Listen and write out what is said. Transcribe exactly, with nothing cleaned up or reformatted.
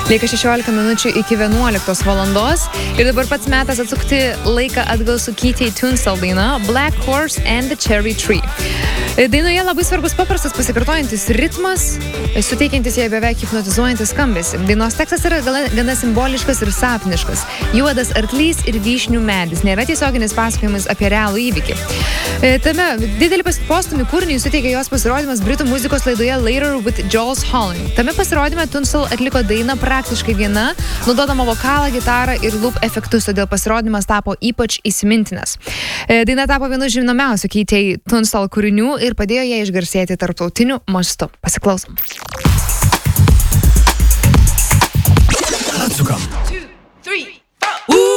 Lieka šešiolika minučių iki vienuoliktos valandos ir dabar pats metas atsukti laiką atgal su Keitei Tunstall daina Black Horse and the Cherry Tree. Dainoje labai svarbus paprastas pasikartojantis ritmas, suteikiantis jai beveik hipnotizuojantis skambesį. Dainos tekstas yra gana, gana simboliškas ir sapniškas. Juodas arklys ir vyšnių medis. Nėra tiesioginis pasakojimas apie realų įvykį. Tame didelį postūmį kūriniui suteikė jos pasirodymas Britų muzikos laidoje Later with Jools Holland. Tame pasirodyme Tunstall atliko dainą praktiškai viena, naudodama vokalą, gitarą ir loop efektus, todėl pasirodymas tapo ypač įsimintinas. Daina tapo vienu žinomiausių Keitei Tunstall kūrinių ir padėjo ją išgarsėti tarptautiniu mastu. Pasiklausom. Atsukam.